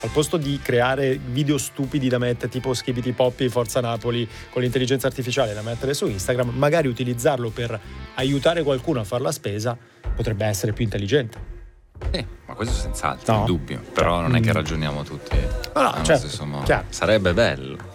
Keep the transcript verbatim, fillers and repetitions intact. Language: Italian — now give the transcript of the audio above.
Al posto di creare video stupidi da mettere, tipo Skibidi Poppy, Forza Napoli, con l'intelligenza artificiale da mettere su Instagram, magari utilizzarlo per aiutare qualcuno a fare la spesa potrebbe essere più intelligente. Sì, ma questo senz'altro, No. in dubbio. Però non è che ragioniamo tutti No, no, allo certo, stesso modo. chiaro. Sarebbe bello.